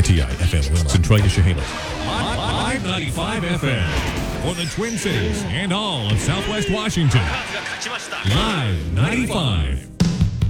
WTI FM Centralia, Chehalis. Live 95 FM for the Twin Cities and all of Southwest Washington. Live 95.